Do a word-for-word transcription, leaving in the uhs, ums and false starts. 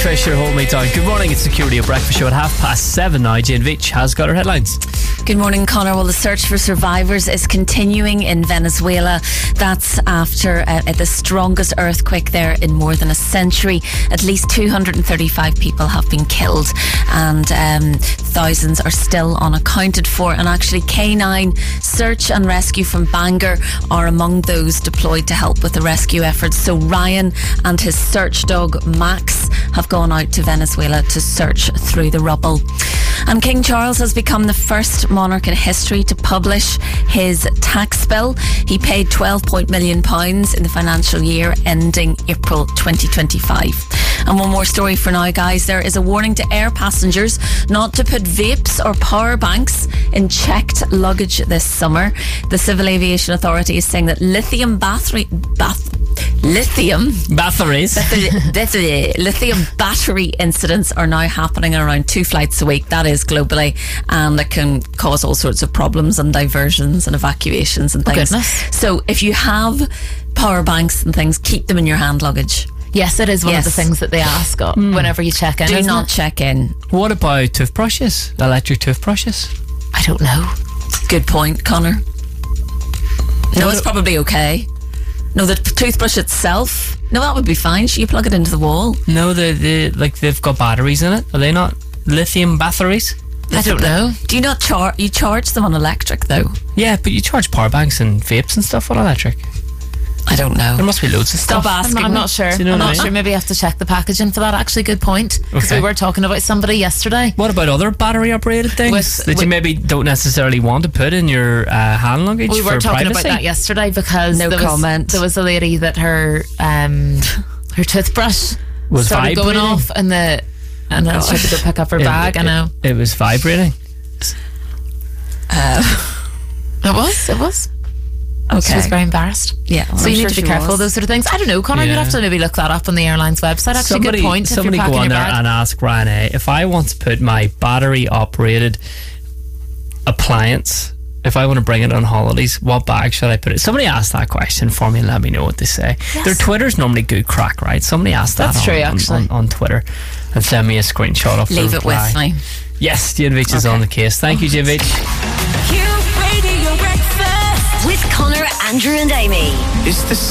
Trish, hold me down. Good morning, it's Security at Breakfast Show at half past seven now. Jane Veitch has got her headlines. Good morning, Connor. Well, the search for survivors is continuing in Venezuela. That's after uh, the strongest earthquake there in more than a century. At least two hundred thirty-five people have been killed, and um, thousands are still unaccounted for. And actually, K nine Search and Rescue from Bangor are among those deployed to help with the rescue efforts. So Ryan and his search dog Max have gone out to Venezuela to search through the rubble. And King Charles has become the first monarch in history to publish his tax bill. He paid twelve million pounds in the financial year ending April twenty twenty-five. And one more story for now, guys. There is a warning to air passengers not to put vapes or power banks in checked luggage this summer. The Civil Aviation Authority is saying that lithium battery... Bath, lithium... Batteries. Battery, lithium battery incidents are now happening around two flights a week. That is globally. And it can cause all sorts of problems and diversions and evacuations and things. Oh, goodness. So if you have power banks and things, keep them in your hand luggage. Yes, it is one Yes. of the things that they ask mm. whenever you check in. Do isn't not it? check in. What about toothbrushes? Electric toothbrushes? I don't know. Good point, Connor. No, it's probably okay. No, the toothbrush itself, no, that would be fine. Should you plug it into the wall? No, they they like they've got batteries in it. Are they not lithium batteries? I don't know. Do you not charge? You charge them on electric though? Yeah, but you charge power banks and vapes and stuff on electric. I don't know. There must be loads of Stop stuff. asking. I'm, I'm not sure. Do you know I'm what I not mean? sure. Maybe I have to check the packaging for that. Actually, good point. Because Okay. we were talking about somebody yesterday. What about other battery operated things With- that with- you maybe don't necessarily want to put in your uh, hand luggage We for were talking privacy? about that yesterday because No there was, comment. there was a lady that her um, her toothbrush Was started going vibrating? off and the and then she had to go pick up her It- bag. it, I know It was vibrating. it was. It was. Okay. She was very embarrassed. Yeah, well, so I'm you sure need to be she careful was. of those sort of things. I don't know, Connor. Yeah. You'd have to maybe look that up on the airline's website. Actually, somebody good point. somebody if you're go packing on your there bag. and ask Ryanair, if I want to put my battery operated appliance, if I want to bring it on holidays, what bag should I put it? Somebody ask that question for me and let me know what they say. Yes. Their Twitter's normally good crack, right? Somebody asked that That's on, true, on- actually. on, on Twitter and send me a screenshot of the Leave it reply. with me. Yes, Jane Veitch is on the case. Thank you, Jane Veitch. Q Radio Breakfast with Connor, Andrew and Amy. Is this